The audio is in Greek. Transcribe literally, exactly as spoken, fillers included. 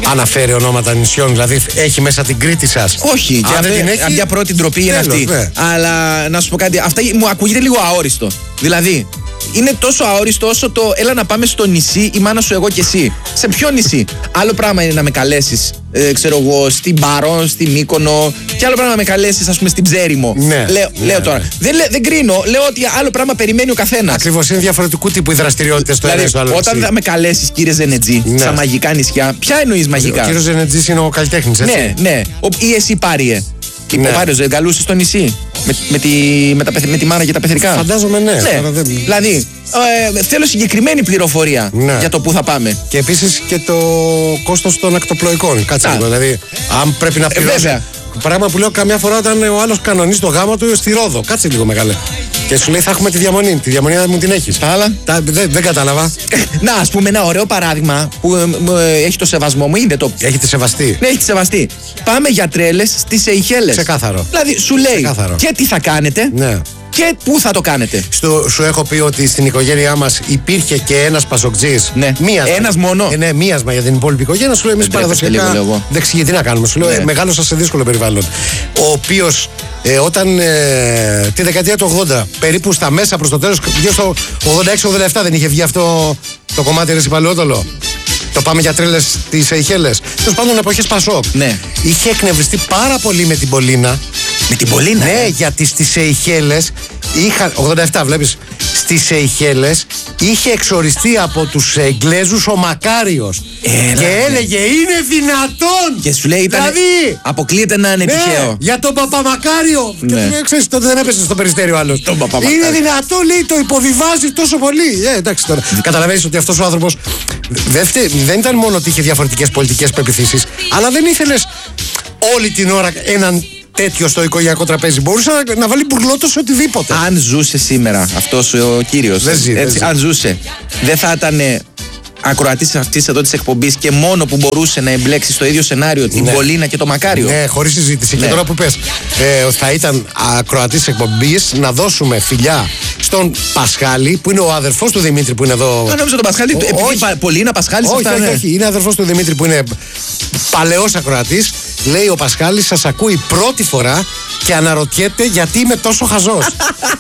αναφέρει ονόματα νησιών, δηλαδή έχει μέσα την Κρήτη σας? Όχι, αν δεν την έχει, μια πρώτη ντροπή είναι τέλος, αυτή. ναι. Αλλά να σου πω κάτι, αυτά μου ακούγεται λίγο αόριστο. Δηλαδή, είναι τόσο αόριστο όσο το έλα να πάμε στο νησί, η μάνα σου, εγώ και εσύ. Σε ποιο νησί? Άλλο πράγμα είναι να με καλέσεις, ε, ξέρω εγώ, στην Πάρο, στη Μύκονο, και άλλο πράγμα να με καλέσεις, ας πούμε, στην Ψέριμο. Ναι, λέω, ναι, λέω ναι. τώρα. Δεν, δεν κρίνω, λέω ότι άλλο πράγμα περιμένει ο καθένας. Ακριβώς, είναι διαφορετικού τύπου οι δραστηριότητες στο ένα ή στο άλλο όταν νησί. θα με καλέσεις, κύριε Ζενετζή, Ναι. στα μαγικά νησιά, ποια εννοείς μαγικά? Ο κύριος Ζενετζής είναι ο καλλιτέχνης, έτσι. Ναι, ναι. Ο, ή εσύ Πάριε. Ναι. Ο Πάριος δεν καλούσε στο νησί με, με, τη, με, τα, με τη μάνα και τα πεθερικά? Φαντάζομαι ναι. Ναι. Τώρα δεν... Δηλαδή, ε, θέλω συγκεκριμένη πληροφορία Ναι. για το πού θα πάμε. Και επίσης και το κόστος των ακτοπλοϊκών. Κάτσε Α. λίγο. Δηλαδή, αν πρέπει να πληρώσει. βέβαια. Πράγμα που λέω καμιά φορά όταν ο άλλος κανονίζει το γάμα του στη Ρόδο. Κάτσε λίγο μεγάλε. Και σου λέει θα έχουμε τη διαμονή. Τη διαμονή δεν μου την έχεις. Τα άλλα. Τα, δεν, δεν κατάλαβα. Να, ας πούμε ένα ωραίο παράδειγμα που ε, ε, έχει το σεβασμό μου. Είναι το. Έχει τη σεβαστή. Ναι, έχει τη σεβαστή. Πάμε για τρέλες στις Σεϊχέλες. Ξεκάθαρο. Δηλαδή, σου λέει Ξεκάθαρο. και τι θα κάνετε Ναι. και πού θα το κάνετε. Στο, σου έχω πει ότι στην οικογένειά μας υπήρχε και ένας πασοκτζής. Ναι. Μίασμα. Ένας μόνο. Ε, ναι, μίασμα για την υπόλοιπη οικογένεια. Σου λέω εμείς Δεν τρέπεστε λίγο, λέω παραδοσιακά. εγώ. Δεξιοί, τι να κάνουμε. Σου λέω Ναι. ε, μεγάλωσα σε δύσκολο περιβάλλον. Ο οποίος ε, όταν ε, τη δεκαετία του ογδόντα, περίπου στα μέσα προς το τέλος, γύρω στο ογδόντα έξι ογδόντα επτά δεν είχε βγει αυτό το κομμάτι Ρε Παλαιότολο. Το πάμε για τρέλες στις Σεϊχέλες. Τέλος πάντων, εποχές Πασόκ. Ναι. Είχε εκνευριστεί πάρα πολύ με την Πολίνα. Με την Πολίνα. Ναι, ε. γιατί στις Σεϊχέλες είχαν. ογδόντα επτά, βλέπεις. Στις Σεϊχέλες είχε εξοριστεί από τους Εγγλέζους ο Μακάριος. Έλα, και ναι. έλεγε είναι δυνατόν! Και σου λέει ήταν. Δηλαδή, Αποκλείεται να είναι ναι, τυχαίο. για τον Παπαμακάριο. Ναι. Και του λέει, ξέρεις, τότε δεν έπεσε στο περιστέριο άλλος. Τον Παπαμακάριο. Είναι δυνατόν, λέει, το υποβιβάζει τόσο πολύ. Ε, εντάξει τώρα. Καταλαβαίνεις ότι αυτός ο άνθρωπος δεν, φτε- δεν ήταν μόνο ότι είχε διαφορετικές πολιτικές πεποιθήσεις, αλλά δεν ήθελες όλη την ώρα έναν τέτοιο στο οικογενειακό τραπέζι. Μπορούσε να, να βάλει μπουρλότο σε οτιδήποτε. Αν ζούσε σήμερα αυτός ο κύριος, Δεν ζει, δεν έτσι, ζει. αν ζούσε, δεν θα ήταν ακροατής αυτής εδώ της εκπομπής και μόνο που μπορούσε να εμπλέξει στο ίδιο σενάριο την Ναι. Πολίνα και το Μακάριο. Ναι, χωρίς συζήτηση. Ναι. Και τώρα που πες, ε, θα ήταν ακροατής εκπομπής να δώσουμε φιλιά στον Πασχάλη, που είναι ο αδερφός του Δημήτρη που είναι εδώ. Αν νόμιζα τον Πασχάλη, Ο- επειδή όχι. πα- Πολίνα Πασχάλης Όχι, αυτά, όχι, ναι. όχι. Είναι αδερφός του Δημήτρη που είναι παλαιός ακροατής. Λέει ο Πασχάλης, σας ακούει πρώτη φορά και αναρωτιέται γιατί είμαι τόσο χαζός.